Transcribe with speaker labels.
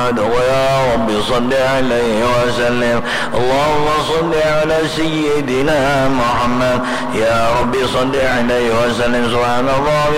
Speaker 1: محمد ويا رب صل عليه وسلم. اللهم صل على سيدنا محمد يا رب صل عليه وسلم. سبحان الله